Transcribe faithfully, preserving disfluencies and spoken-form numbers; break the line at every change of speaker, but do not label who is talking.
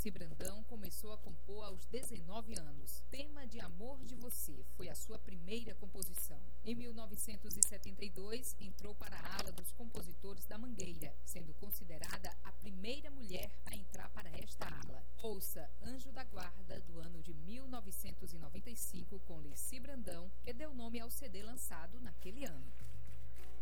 Leci Brandão começou a compor aos dezenove anos. Tema de Amor de Você foi a sua primeira composição. Em mil novecentos e setenta e dois, entrou para a ala dos compositores da Mangueira, sendo considerada a primeira mulher a entrar para esta ala. Ouça Anjo da Guarda, do ano de mil novecentos e noventa e cinco, com Leci Brandão, que deu nome ao C D lançado naquele ano.